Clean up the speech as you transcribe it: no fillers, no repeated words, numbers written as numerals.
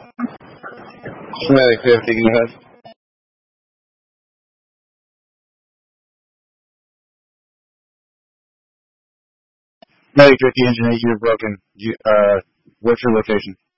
Medic 50, go ahead. Medic 50, engine 8, you're broken. What's your location?